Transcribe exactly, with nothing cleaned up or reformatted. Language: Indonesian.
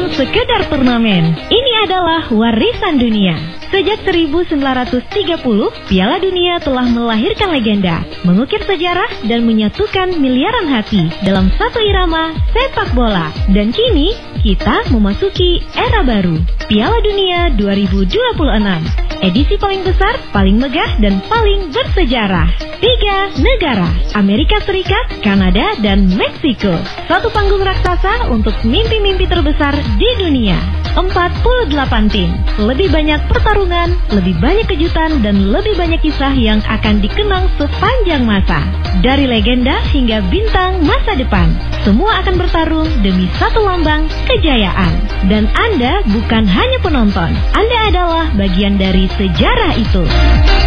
bukan sekedar turnamen. Ini adalah warisan dunia. Sejak seribu sembilan ratus tiga puluh, Piala Dunia telah melahirkan legenda, mengukir sejarah dan menyatukan miliaran hati dalam satu irama sepak bola. Dan kini, kita memasuki era baru, Piala Dunia dua ribu dua puluh enam. Edisi paling besar, paling megah, dan paling bersejarah. Tiga negara, Amerika Serikat, Kanada, dan Meksiko. Satu panggung raksasa untuk mimpi-mimpi terbesar di dunia. empat puluh delapan tim, lebih banyak pertarungan, lebih banyak kejutan, dan lebih banyak kisah yang akan dikenang sepanjang masa. Dari legenda hingga bintang masa depan, semua akan bertarung demi satu lambang kejayaan. Dan Anda bukan hanya penonton, Anda adalah bagian dari sejarah itu.